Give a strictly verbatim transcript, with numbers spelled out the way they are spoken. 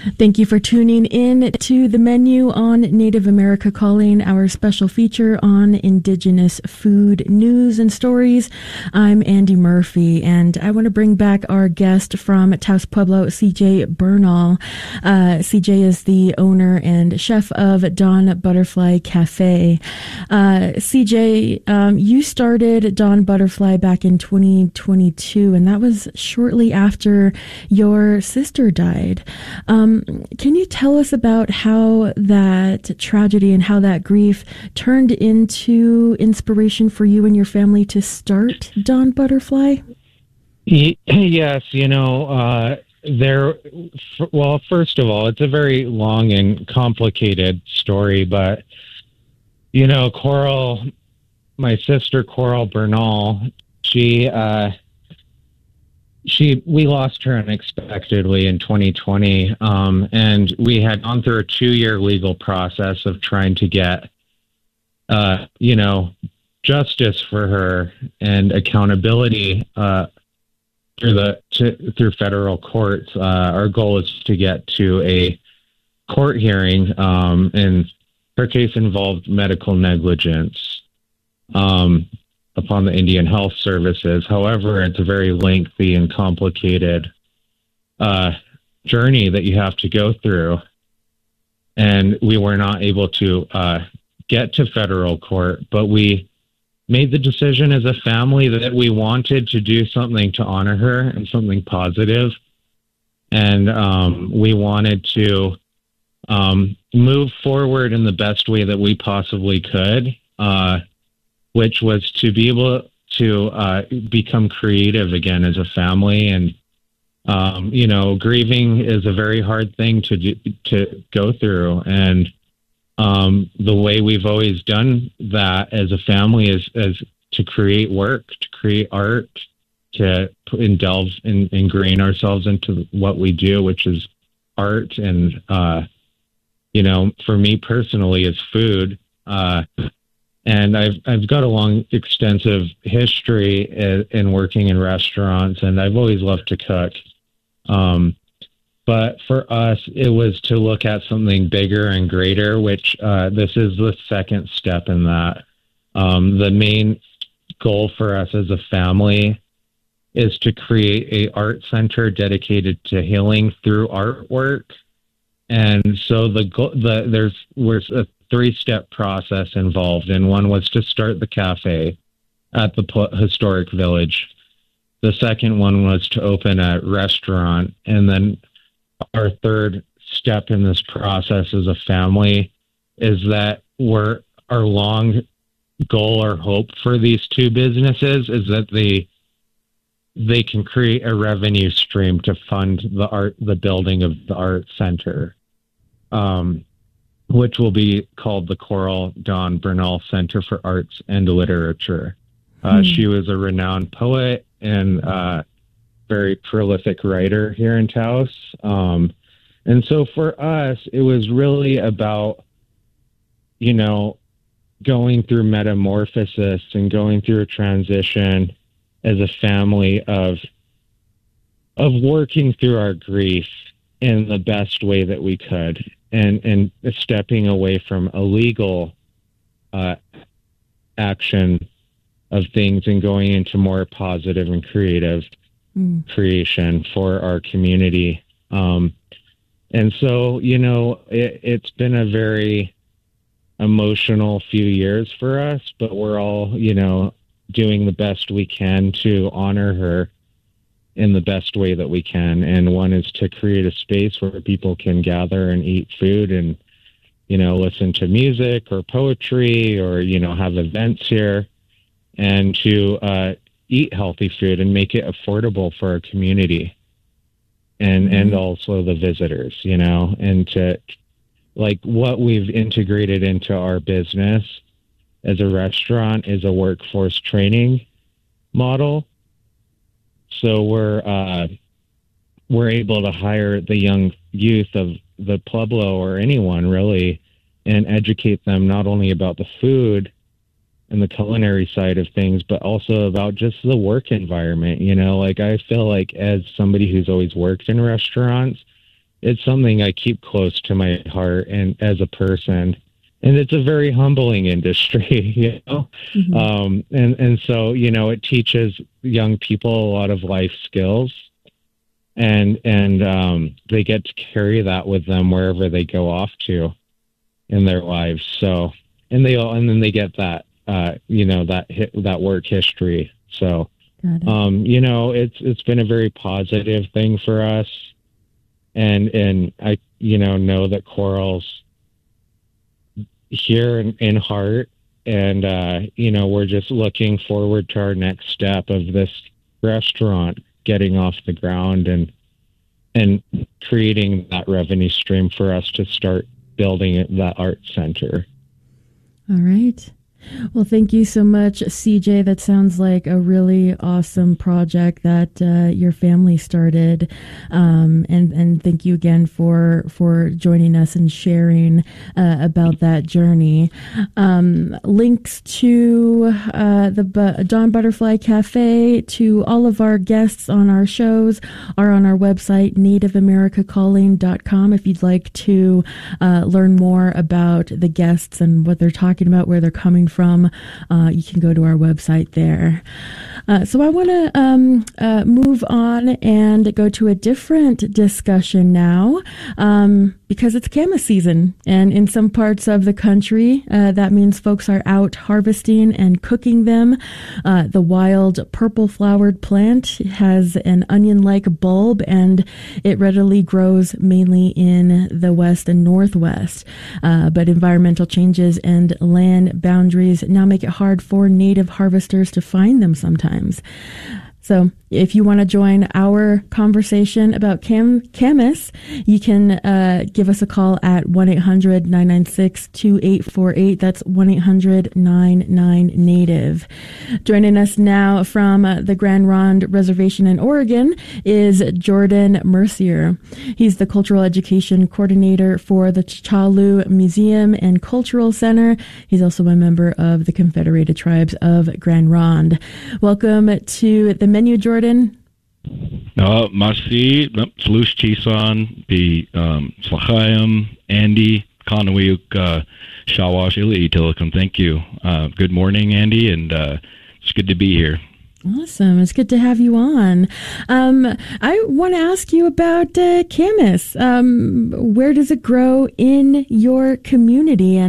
Thank you for tuning in to The Menu on Native America Calling, our special feature on Indigenous food news and stories. I'm Andy Murphy, and I want to bring back our guest from Taos Pueblo, C J Bernal. Uh, C J is the owner and chef of Dawn Butterfly Cafe. Uh, C J, um, you started Dawn Butterfly back in twenty twenty-two, and that was shortly after your sister died. Um, can you tell us about how that tragedy and how that grief turned into inspiration for you and your family to start Dawn Butterfly? Yes, you know, uh, there, well, first of all, it's a very long and complicated story, but, you know, Coral, my sister Coral Bernal, she, uh, She, we lost her unexpectedly in twenty twenty, um, and we had gone through a two-year legal process of trying to get, uh, you know, justice for her and accountability uh, through the to, through federal courts. Uh, our goal is to get to a court hearing, um, and her case involved medical negligence. Um, upon the Indian Health Services. However, it's a very lengthy and complicated uh, journey that you have to go through. And we were not able to uh, get to federal court, but we made the decision as a family that we wanted to do something to honor her and something positive. And um, we wanted to um, move forward in the best way that we possibly could. Uh, which was to be able to uh, become creative again as a family. And, um, you know, grieving is a very hard thing to do, to go through. And um, the way we've always done that as a family is, is to create work, to create art, to indulge and ingrain ourselves into what we do, which is art. And, uh, you know, for me personally, is food. Uh, And I've I've got a long, extensive history in, in working in restaurants, and I've always loved to cook. Um, but for us, it was to look at something bigger and greater, which uh, this is the second step in that. Um, the main goal for us as a family is to create a art center dedicated to healing through artwork. And so the the there's there's a three-step process involved, and one was to start the cafe at the historic village. The second one was to open a restaurant, and then our third step in this process as a family is that we're our long goal or hope for these two businesses is that they they can create a revenue stream to fund the art the building of the art center. Um, which will be called the Coral Dawn Bernal Center for Arts and Literature. Uh, mm. She was a renowned poet and uh, very prolific writer here in Taos. Um, and so for us, it was really about, you know, going through metamorphosis and going through a transition as a family of of working through our grief in the best way that we could. And, and stepping away from illegal uh, action of things and going into more positive and creative mm. creation for our community. Um, and so, you know, it, it's been a very emotional few years for us, but we're all, you know, doing the best we can to honor her in the best way that we can. And one is to create a space where people can gather and eat food and, you know, listen to music or poetry or, you know, have events here, and to uh, eat healthy food and make it affordable for our community and, mm-hmm. and also the visitors, you know, and to like what we've integrated into our business as a restaurant is a workforce training model. So we're uh, we're able to hire the young youth of the Pueblo or anyone really, and educate them not only about the food and the culinary side of things, but also about just the work environment. You know, like I feel like as somebody who's always worked in restaurants, it's something I keep close to my heart and as a person. And it's a very humbling industry, you know? Mm-hmm. Um, and, and so, you know, it teaches young people a lot of life skills, and, and um, they get to carry that with them wherever they go off to in their lives. So, and they all, and then they get that, uh, you know, that, that work history. So, um, you know, it's, it's been a very positive thing for us. And, and I, you know, know that Coral's here in, in heart, and uh you know, we're just looking forward to our next step of this restaurant getting off the ground and and creating that revenue stream for us to start building it, that art center. All right. Well, thank you so much, C J. That sounds like a really awesome project that uh, your family started, um, and and thank you again for for joining us and sharing uh, about that journey. Um, links to uh, the Bu- Dawn Butterfly Cafe, to all of our guests on our shows, are on our website, native america calling dot com. If you'd like to uh, learn more about the guests and what they're talking about, where they're coming from. from, uh, you can go to our website there. Uh, so I want to um, uh, move on and go to a different discussion now, um, because it's camas season. And in some parts of the country, uh, that means folks are out harvesting and cooking them. Uh, the wild purple flowered plant has an onion-like bulb, and it readily grows mainly in the west and northwest. Uh, but environmental changes and land boundaries now make it hard for native harvesters to find them sometimes. So if you want to join our conversation about cam- camas, you can uh, give us a call at one eight hundred nine nine six two eight four eight. That's one eight hundred nine nine native. Joining us now from uh, the Grand Ronde Reservation in Oregon is Jordan Mercier. He's the Cultural Education Coordinator for the T'Challa Museum and Cultural Center. He's also a member of the Confederated Tribes of Grand Ronde. Welcome to the menu, Jordan. Uh, Masi, Slush Tisan, the Slachayim, Andy, Kanawayuk, Shawash, Ili, Tilikum. Thank you. Uh, good morning, Andy, and uh, it's good to be here. Awesome. It's good to have you on. Um, I want to ask you about uh, camas. Um, where does it grow in your community? And